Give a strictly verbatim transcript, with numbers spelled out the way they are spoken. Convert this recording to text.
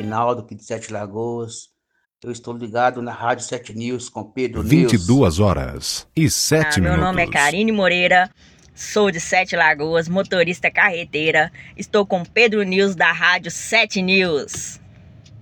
Reinaldo, aqui de Sete Lagoas. Eu estou ligado na Rádio Sete News com Pedro vinte e News. duas horas e sete Ah, meu minutos. nome é Karine Moreira, sou de Sete Lagoas, motorista carreteira. Estou com Pedro News da Rádio Sete News.